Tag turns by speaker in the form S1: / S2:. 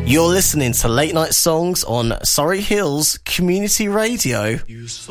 S1: You're listening to Late Night Songs on Surrey Hills Community Radio.